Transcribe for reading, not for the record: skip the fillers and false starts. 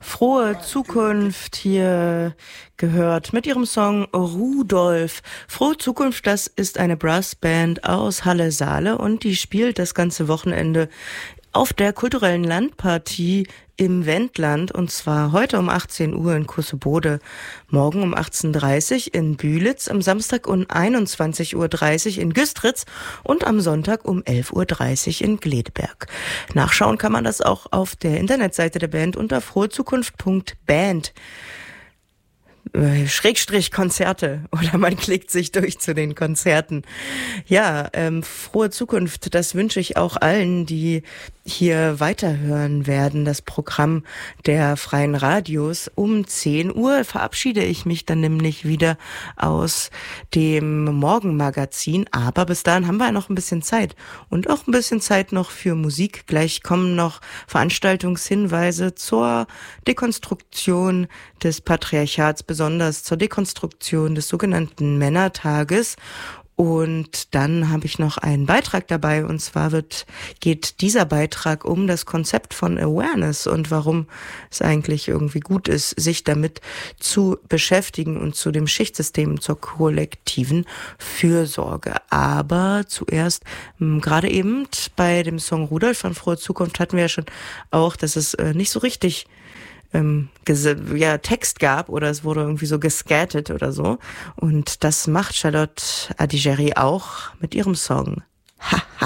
Frohe Zukunft hier gehört mit ihrem Song Rudolf. Frohe Zukunft, das ist eine Brassband aus Halle-Saale und die spielt das ganze Wochenende auf der kulturellen Landpartie im Wendland, und zwar heute um 18 Uhr in Kussebode, morgen um 18.30 Uhr in Bühlitz, am Samstag um 21.30 Uhr in Güstritz und am Sonntag um 11.30 Uhr in Gledeberg. Nachschauen kann man das auch auf der Internetseite der Band unter frohezukunft.band. Schrägstrich Konzerte, oder man klickt sich durch zu den Konzerten. Ja, frohe Zukunft, das wünsche ich auch allen, die hier weiterhören werden. Das Programm der Freien Radios um 10 Uhr verabschiede ich mich dann nämlich wieder aus dem Morgenmagazin. Aber bis dahin haben wir noch ein bisschen Zeit und auch ein bisschen Zeit noch für Musik. Gleich kommen noch Veranstaltungshinweise zur Dekonstruktion des Patriarchats, besonders zur Dekonstruktion des sogenannten Männertages. Und dann habe ich noch einen Beitrag dabei, und zwar geht dieser Beitrag um das Konzept von Awareness und warum es eigentlich irgendwie gut ist, sich damit zu beschäftigen und zu dem Schichtsystem, zur kollektiven Fürsorge. Aber zuerst, gerade eben bei dem Song Rudolf von Frohe Zukunft hatten wir ja schon auch, dass es nicht so richtig Text gab oder es wurde irgendwie so gescattet oder so. Und das macht Charlotte Adigéry auch mit ihrem Song. Ha!